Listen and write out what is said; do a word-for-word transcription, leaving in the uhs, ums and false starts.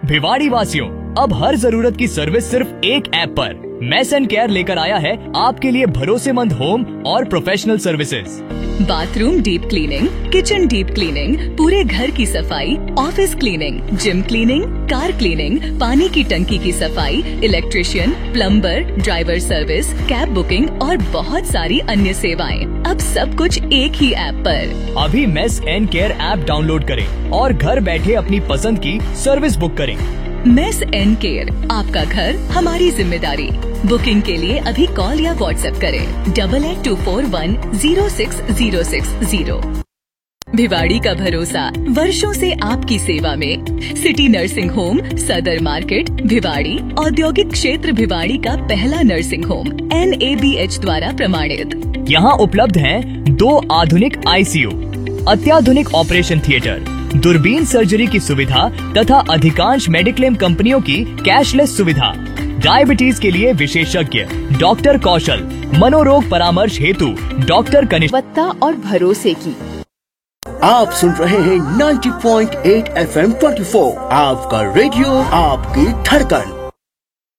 भिवाड़ी वासियों, अब हर जरूरत की सर्विस सिर्फ एक ऐप पर। मेस एंड केयर लेकर आया है आपके लिए भरोसेमंद होम और professional services. Bathroom deep cleaning, kitchen deep cleaning, पूरे घर की सफाई, office cleaning, gym cleaning, car cleaning, पानी की टंकी की सफाई, electrician, plumber, driver service, cab booking और बहुत सारी अन्य सेवाएं। अब सब कुछ एक ही ऐप पर। अभी mess and care app download करें और घर बैठे अपनी पसंद की सर्विस बुक करें। मेस एंड केयर, आपका घर हमारी जिम्मेदारी। बुकिंग के लिए अभी कॉल या व्हाट्सएप करें double eight to four one zero six zero six zero. Bhiwadi का भरोसा वर्षों से आपकी सेवा में। सिटी नर्सिंग होम, सदर मार्केट, भिवाड़ी। औद्योगिक क्षेत्र भिवाड़ी का पहला nursing home, N A B H द्वारा प्रमाणित। यहाँ उपलब्ध हैं दो आधुनिक आई सी यू, अत्याधुनिक ऑपरेशन थिएटर, दूरबीन सर्जरी की सुविधा तथा अधिकांश मेडिक्लेम कंपनियों की कैशलेस सुविधा। डायबिटीज के लिए विशेषज्ञ डॉक्टर कौशल, मनोरोग परामर्श हेतु डॉक्टर कनिष्ठ। गुणवत्ता और भरोसे की। आप सुन रहे हैं ninety point eight F M चौबीस, आपका रेडियो, आपकी धड़कन।